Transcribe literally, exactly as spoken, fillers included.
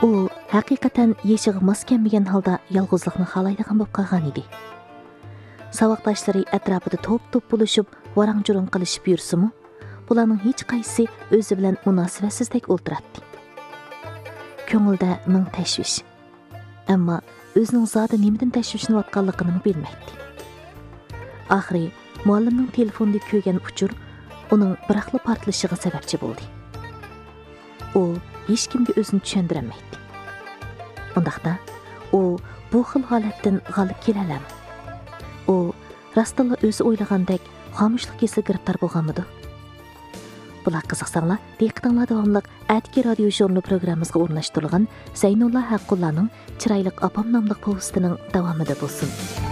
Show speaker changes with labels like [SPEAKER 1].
[SPEAKER 1] u haqiqatan yeshiga mos kelmagan holda yolg'izlikni xohlaydigan bo'lib qolgan edi. Savoqdoshlari atrofida to'p-to'p bo'lishib, varang-jurang qilishib yursimi, bularning hech qaysi o'zi bilan munosabatsizdek o'ltiradi. Ko'ngilda ming tashvish. Ammo o'zining zodi nimadan tashvishlanayotganligini bilmaydi. Oxiri muallimning telefonida ko'rgan uchur uning biraqli portlashiga sababchi bo'ldi. U hech kimga o'zini tushundirmaydi. Undaqda u bu xil holatdan g'olib kela oladi. U rostla o'zi o'ylagandek xomushlik kesib giribtor bo'lganmidi? Bular qiziqsanglar, diqqatinglar davomli Atki radio jurnal programmamizga o'rnashtirilgan Zaynulla Haqqullaning Chiroyli opam nomli povestining davomida bo'lsin.